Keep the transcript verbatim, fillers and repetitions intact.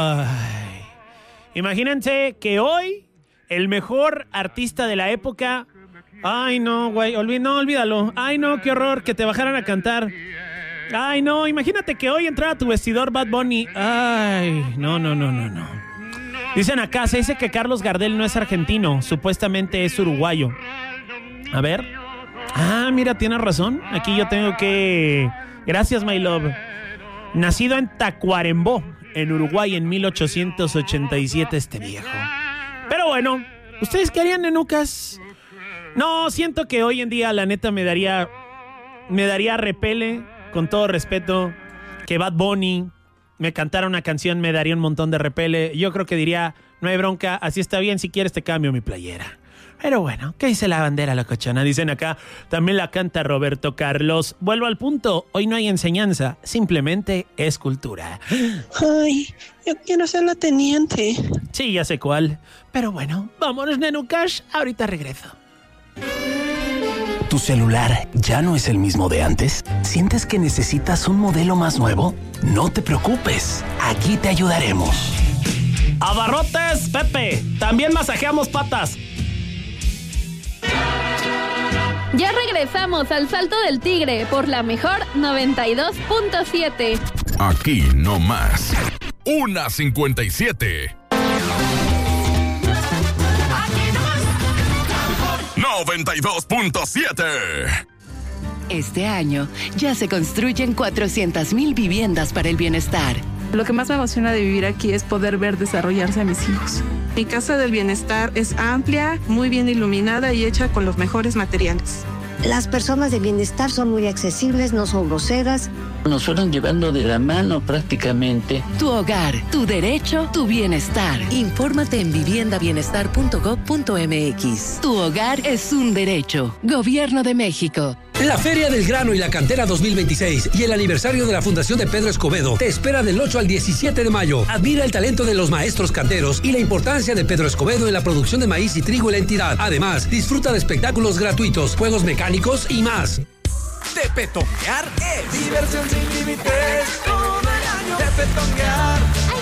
Ay. Imagínense que hoy el mejor artista de la época... Ay, no, güey, olví- no, olvídalo. Ay, no, qué horror que te bajaran a cantar. Ay, no, imagínate que hoy entrara a tu vestidor Bad Bunny. Ay, no, no, no, no, no. Dicen acá, se dice que Carlos Gardel no es argentino, supuestamente es uruguayo. A ver. Ah, mira, tienes razón. Aquí yo tengo que... Gracias, my love. Nacido en Tacuarembó, en Uruguay, en mil ochocientos ochenta y siete, este viejo. Pero bueno, ¿ustedes qué harían, nenucas? No, siento que hoy en día, la neta, me daría... Me daría repele, con todo respeto, que Bad Bunny me cantara una canción, me daría un montón de repele. Yo creo que diría, no hay bronca, así está bien, si quieres te cambio mi playera. Pero bueno, ¿qué dice la bandera locochona? Dicen acá, también la canta Roberto Carlos. Vuelvo al punto, hoy no hay enseñanza, simplemente es cultura. Ay, yo quiero ser la teniente. Sí, ya sé cuál. Pero bueno, vámonos, nenucash, ahorita regreso. ¿Tu celular ya no es el mismo de antes? ¿Sientes que necesitas un modelo más nuevo? No te preocupes, aquí te ayudaremos. Abarrotes, Pepe, también masajeamos patas. Ya regresamos al Salto del Tigre por la mejor noventa y dos punto siete. Aquí no más. Una cincuenta y siete. noventa y dos punto siete. Este año ya se construyen cuatrocientas mil viviendas para el bienestar. Lo que más me emociona de vivir aquí es poder ver desarrollarse a mis hijos. Mi casa del bienestar es amplia, muy bien iluminada y hecha con los mejores materiales. Las personas de bienestar son muy accesibles, no son groseras. Nos fueron llevando de la mano prácticamente. Tu hogar, tu derecho, tu bienestar. Infórmate en vivienda bienestar punto gob punto mx. Tu hogar es un derecho. Gobierno de México. La Feria del Grano y la Cantera dos mil veintiséis y el aniversario de la Fundación de Pedro Escobedo te espera del ocho al diecisiete de mayo. Admira el talento de los maestros canteros y la importancia de Pedro Escobedo en la producción de maíz y trigo en la entidad. Además, disfruta de espectáculos gratuitos, juegos mecánicos y más. De petonguear es diversión sin límites todo el año. De petonguear